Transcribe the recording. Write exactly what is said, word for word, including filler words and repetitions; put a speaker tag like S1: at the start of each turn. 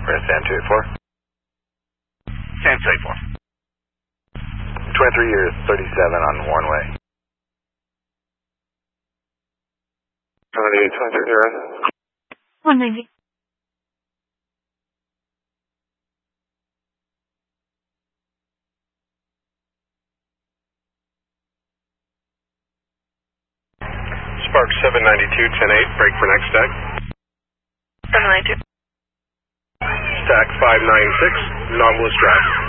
S1: Press San two eight four.
S2: San two eight four.
S1: twenty-three years, thirty-seven on one way.
S3: twenty-eight, twenty-three zero.
S4: one ninety.
S3: Spark seven ninety-two, ten eight, break for next stack.
S4: seven ninety-two.
S3: Stack five nine six, Nautilus Drive.